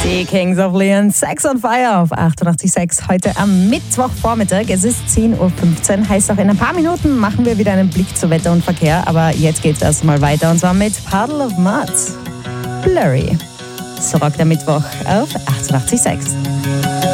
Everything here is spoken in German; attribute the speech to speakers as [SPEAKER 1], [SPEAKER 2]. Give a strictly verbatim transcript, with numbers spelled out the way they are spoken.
[SPEAKER 1] Die Kings of Leon, Sex on Fire auf achtundachtzig Komma sechs. Heute am Mittwochvormittag. Es ist zehn Uhr fünfzehn. Heißt auch, in ein paar Minuten machen wir wieder einen Blick zu Wetter und Verkehr. Aber jetzt geht's erstmal weiter und zwar mit Puddle of Mud. Blurry. So rockt der Mittwoch auf achtundachtzig Komma sechs.